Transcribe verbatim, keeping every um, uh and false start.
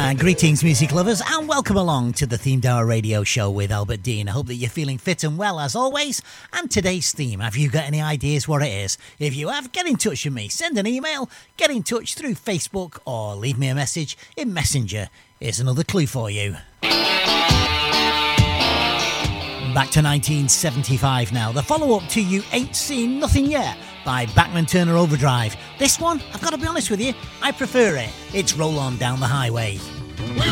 And greetings, music lovers, and welcome along to the Themed Hour Radio Show with Albert Dean. I hope that you're feeling fit and well as always. And today's theme, have you got any ideas what it is? If you have, get in touch with me. Send an email, get in touch through Facebook, or leave me a message in Messenger. Here's another clue for you. Back to nineteen seventy-five now. The follow-up to You Ain't Seen Nothing Yet by Bachman Turner Overdrive. This one, I've got to be honest with you, I prefer it. It's Roll On Down the Highway. We